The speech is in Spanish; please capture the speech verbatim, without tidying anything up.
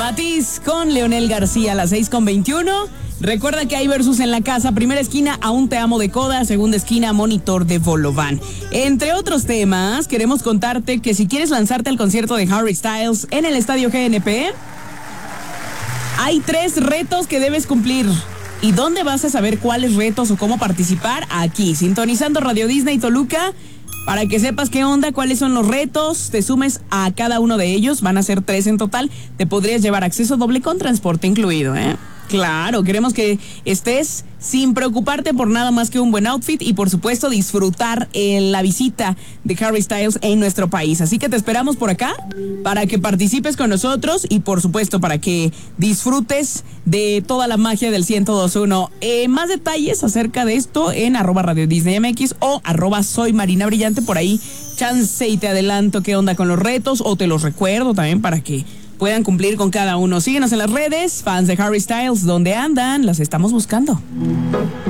Matiz con Leonel García a las seis con veintiuno. Recuerda que hay versus en la casa. Primera esquina, Aún te amo de Coda. Segunda esquina, Monitor de Bolovan. Entre otros temas, queremos contarte que si quieres lanzarte al concierto de Harry Styles en el Estadio G N P, hay tres retos que debes cumplir. ¿Y dónde vas a saber cuáles retos o cómo participar? Aquí, sintonizando Radio Disney Toluca, para que sepas qué onda, cuáles son los retos, te sumes a cada uno de ellos, van a ser tres en total, te podrías llevar acceso doble con transporte incluido, ¿eh? Claro, queremos que estés sin preocuparte por nada más que un buen outfit y por supuesto disfrutar eh, la visita de Harry Styles en nuestro país. Así que te esperamos por acá para que participes con nosotros y por supuesto para que disfrutes de toda la magia del ciento dos punto uno. Eh, más detalles acerca de esto en arroba Radio Disney M X o arroba Soy Marina Brillante. Por ahí chance y te adelanto qué onda con los retos o te los recuerdo también para que puedan cumplir con cada uno. Síguenos en las redes, fans de Harry Styles, ¿dónde andan? Las estamos buscando.